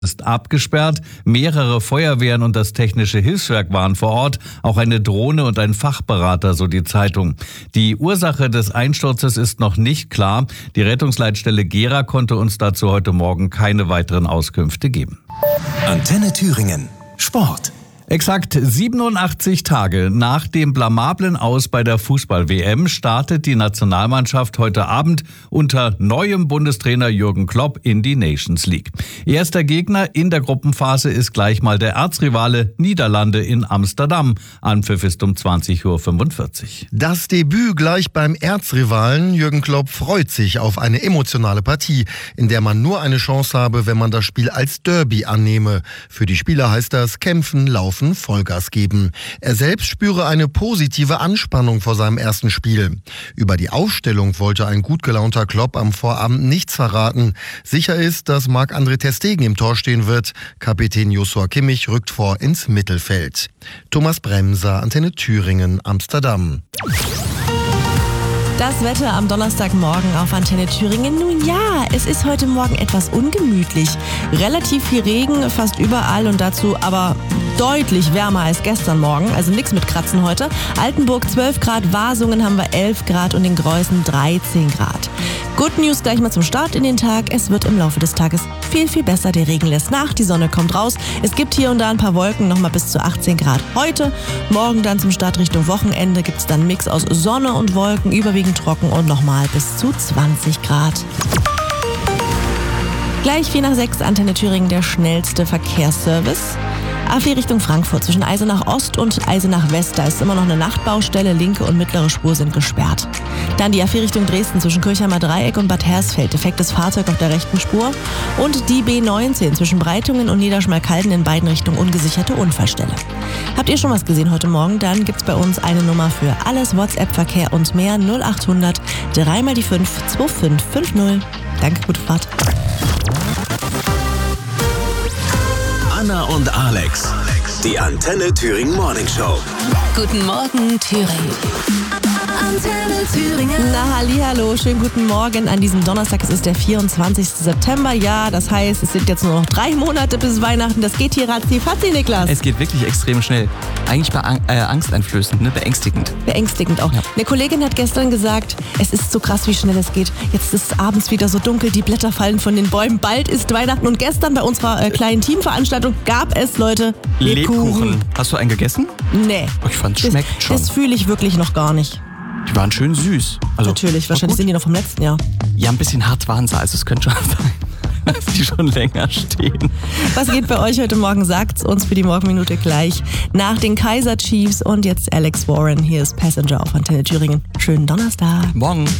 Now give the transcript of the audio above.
ist abgesperrt. Mehrere Feuerwehren und das Technische Hilfswerk waren vor Ort. Auch eine Drohne und ein Fachberater, so die Zeitung. Die Ursache des Einsturzes ist noch nicht klar. Die Rettungsleitstelle Gera konnte uns dazu heute Morgen keine weiteren Auskünfte geben. Antenne Thüringen. Sport. Exakt 87 Tage nach dem blamablen Aus bei der Fußball-WM startet die Nationalmannschaft heute Abend unter neuem Bundestrainer Jürgen Klopp in die Nations League. Erster Gegner in der Gruppenphase ist gleich mal der Erzrivale Niederlande in Amsterdam. Anpfiff ist um 20:45 Uhr. Das Debüt gleich beim Erzrivalen. Jürgen Klopp freut sich auf eine emotionale Partie, in der man nur eine Chance habe, wenn man das Spiel als Derby annehme. Für die Spieler heißt das kämpfen, laufen, Vollgas geben. Er selbst spüre eine positive Anspannung vor seinem ersten Spiel. Über die Aufstellung wollte ein gut gelaunter Klopp am Vorabend nichts verraten. Sicher ist, dass Marc-André ter Stegen im Tor stehen wird. Kapitän Joshua Kimmich rückt vor ins Mittelfeld. Thomas Bremser, Antenne Thüringen, Amsterdam. Das Wetter am Donnerstagmorgen auf Antenne Thüringen. Nun ja, es ist heute Morgen etwas ungemütlich. Relativ viel Regen, fast überall und dazu aber deutlich wärmer als gestern Morgen. Also nichts mit Kratzen heute. Altenburg 12 Grad, Wasungen haben wir 11 Grad und in Greußen 13 Grad. Good News gleich mal zum Start in den Tag. Es wird im Laufe des Tages viel, viel besser. Der Regen lässt nach, die Sonne kommt raus. Es gibt hier und da ein paar Wolken, nochmal bis zu 18 Grad heute. Morgen dann zum Start Richtung Wochenende gibt es dann einen Mix aus Sonne und Wolken, überwiegend trocken und nochmal bis zu 20 Grad. Gleich 4:06 Antenne Thüringen, der schnellste Verkehrsservice. A4 Richtung Frankfurt zwischen Eisenach Ost und Eisenach West. Da ist immer noch eine Nachtbaustelle, linke und mittlere Spur sind gesperrt. Dann die A4 Richtung Dresden zwischen Kirchheimer Dreieck und Bad Hersfeld. Defektes Fahrzeug auf der rechten Spur. Und die B19 zwischen Breitungen und Niederschmalkalden in beiden Richtungen ungesicherte Unfallstelle. Habt ihr schon was gesehen heute Morgen? Dann gibt's bei uns eine Nummer für alles WhatsApp-Verkehr und mehr 0800 3x5 2550. Danke, gute Fahrt. Anna und Alex, die Antenne Thüringen Morning Show. Guten Morgen, Thüringen. Antenne Thüringen. Na, hallihallo, schönen guten Morgen an diesem Donnerstag. Es ist der 24. September. Ja, das heißt, es sind jetzt nur noch 3 Monate bis Weihnachten. Das geht hier ratzi-fatzi, Niklas. Es geht wirklich extrem schnell. Eigentlich angsteinflößend, ne? Beängstigend. Beängstigend auch. Ja. Eine Kollegin hat gestern gesagt, es ist so krass, wie schnell es geht. Jetzt ist es abends wieder so dunkel, die Blätter fallen von den Bäumen. Bald ist Weihnachten und gestern bei unserer kleinen Teamveranstaltung gab es, Leute, Lebkuchen. Hast du einen gegessen? Nee. Ich fand es schmeckt schon. Das fühle ich wirklich noch gar nicht. Die waren schön süß. Also, natürlich, wahrscheinlich sind die noch vom letzten Jahr. Ja, ein bisschen hart waren sie, also es könnte schon sein, dass die schon länger stehen. Was geht bei euch heute Morgen? Sagt's uns für die Morgenminute gleich. Nach den Kaiser Chiefs und jetzt Alex Warren. Hier ist Passenger auf Antenne Thüringen. Schönen Donnerstag. Morgen.